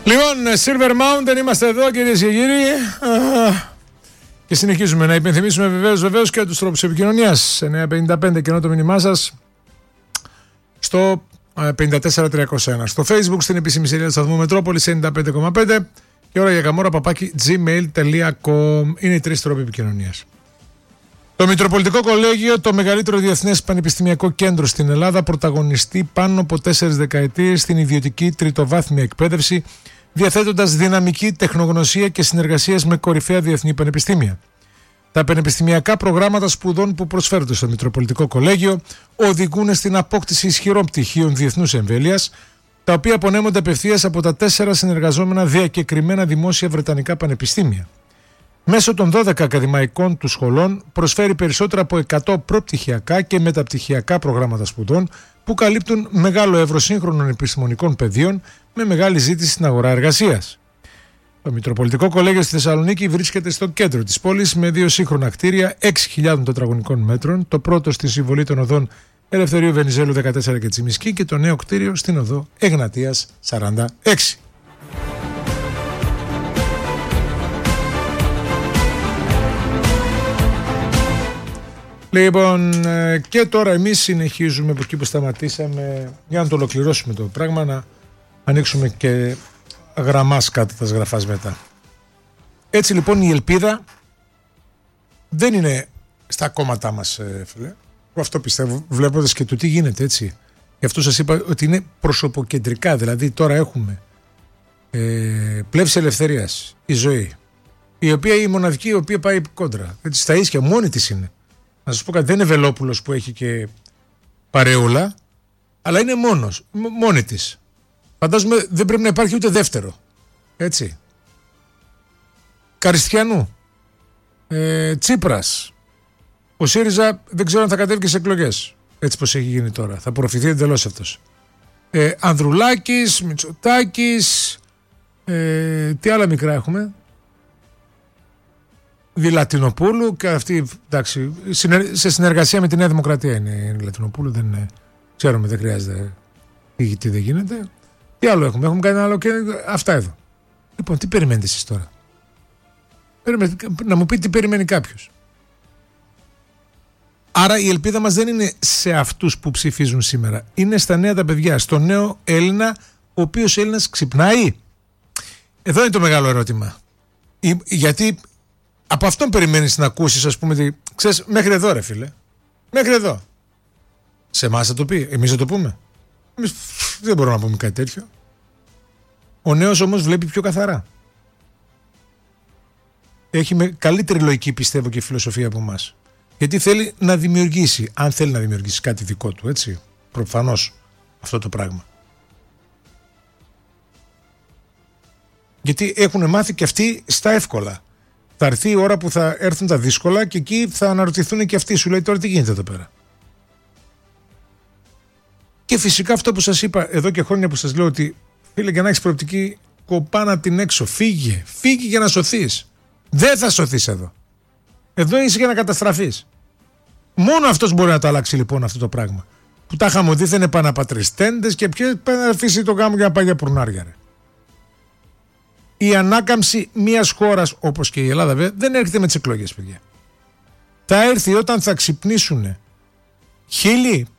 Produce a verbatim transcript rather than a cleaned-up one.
Λοιπόν, Silver Mountain, είμαστε εδώ κυρίες και κύριοι. Και συνεχίζουμε να υπενθυμίσουμε βεβαίως, βεβαίως και τους τρόπους επικοινωνίας. εννιά πενήντα πέντε και ενώ το μήνυμά σας στο πέντε τέσσερα τριακόσια ένα. Στο Facebook, στην επίσημη σελίδα του σταθμού Μετρόπολης ενενήντα πέντε κόμμα πέντε και ώρα για καμόρα παπάκι gmail τελεία com. Είναι οι τρεις τρόποι επικοινωνίας. Το Μητροπολιτικό Κολέγιο, το μεγαλύτερο διεθνές πανεπιστημιακό κέντρο στην Ελλάδα, πρωταγωνιστεί πάνω από τέσσερις δεκαετίες στην ιδιωτική τριτοβάθμια εκπαίδευση, διαθέτοντας δυναμική τεχνογνωσία και συνεργασίες με κορυφαία διεθνή πανεπιστήμια. Τα πανεπιστημιακά προγράμματα σπουδών που προσφέρονται στο Μητροπολιτικό Κολέγιο οδηγούν στην απόκτηση ισχυρών πτυχίων διεθνούς εμβέλειας, τα οποία απονέμονται απευθείας από τα τέσσερα συνεργαζόμενα διακεκριμένα δημόσια βρετανικά πανεπιστήμια. Μέσω των δώδεκα ακαδημαϊκών του σχολών προσφέρει περισσότερα από εκατό προπτυχιακά και μεταπτυχιακά προγράμματα σπουδών που καλύπτουν μεγάλο εύρος σύγχρονων επιστημονικών πεδίων με μεγάλη ζήτηση στην αγορά εργασίας. Το Μητροπολιτικό Κολέγιο στη Θεσσαλονίκη βρίσκεται στο κέντρο της πόλης με δύο σύγχρονα κτίρια έξι χιλιάδων τετραγωνικών μέτρων, το πρώτο στη συμβολή των οδών Ελευθερίου Βενιζέλου δεκατέσσερα και Τσιμισκή και το νέο κτίριο στην οδό Εγνατίας σαράντα έξι. Λοιπόν, και τώρα εμείς συνεχίζουμε από εκεί που σταματήσαμε για να το ολοκληρώσουμε το πράγμα, να ανοίξουμε και γραμμάς κάτω τα σγραφάς μετά. Έτσι λοιπόν η ελπίδα δεν είναι στα κόμματά μας, φίλε. Αυτό πιστεύω βλέποντας και το τι γίνεται, έτσι. Γι' αυτό σας είπα ότι είναι προσωποκεντρικά, δηλαδή τώρα έχουμε ε, πλεύση ελευθερίας, η ζωή, η οποία η μοναδική η οποία πάει κόντρα, έτσι, στα ίσια μόνη της είναι. Να σας πω κάτι, δεν είναι Βελόπουλος που έχει και παρεούλα, αλλά είναι μόνος, μόνη της. Φαντάζομαι δεν πρέπει να υπάρχει ούτε δεύτερο. Έτσι. Καριστιανού. Ε, Τσίπρας. Ο ΣΥΡΙΖΑ δεν ξέρω αν θα κατέβει και σε εκλογές. Έτσι πως έχει γίνει τώρα. Θα απορροφηθεί εντελώς αυτός. Ε, Ανδρουλάκης, Μητσοτάκης. Ε, τι άλλα μικρά έχουμε. Λατινοπούλου και αυτή, εντάξει, σε συνεργασία με τη Νέα Δημοκρατία είναι η Λατινοπούλου, δεν είναι, ξέρουμε, δεν χρειάζεται τι δεν γίνεται. Τι άλλο έχουμε, έχουμε κάνει άλλο και αυτά εδώ. Λοιπόν, τι περιμένετε εσείς τώρα? Περιμένετε, να μου πείτε τι περιμένει κάποιος. Άρα η ελπίδα μας δεν είναι σε αυτούς που ψηφίζουν σήμερα, είναι στα νέα τα παιδιά, στο νέο Έλληνα, ο οποίος Έλληνας ξυπνάει. Εδώ είναι το μεγάλο ερώτημα. Γιατί από αυτόν περιμένεις να ακούσεις, ας πούμε, ότι, ξέρεις, μέχρι εδώ ρε φίλε, μέχρι εδώ. Σε εμάς θα το πει, εμείς θα το πούμε. Εμείς δεν μπορούμε να πούμε κάτι τέτοιο. Ο νέος όμως βλέπει πιο καθαρά. Έχει με καλύτερη λογική, πιστεύω, και φιλοσοφία από εμάς. Γιατί θέλει να δημιουργήσει, αν θέλει να δημιουργήσει κάτι δικό του, έτσι, προφανώς αυτό το πράγμα. Γιατί έχουν μάθει και αυτοί στα εύκολα. Θα έρθει η ώρα που θα έρθουν τα δύσκολα και εκεί θα αναρωτηθούν και αυτοί. Σου λέει τώρα τι γίνεται εδώ πέρα. Και φυσικά αυτό που σας είπα εδώ και χρόνια που σας λέω ότι φίλε, για να έχεις προοπτική, κοπάνα την έξω. Φύγε. Φύγε για να σωθείς. Δεν θα σωθείς εδώ. Εδώ είσαι για να καταστραφείς. Μόνο αυτός μπορεί να το αλλάξει λοιπόν αυτό το πράγμα. Που τα χαμοδίθεν επαναπατριστέντες και ποιος πάει να αφήσει τον γάμο για να πάει για πουρνάρια, ρε. Η ανάκαμψη μιας χώρας όπως και η Ελλάδα βέβαια δεν έρχεται με τις εκλογές, παιδιά. Θα έρθει όταν θα ξυπνήσουν χίλιοι,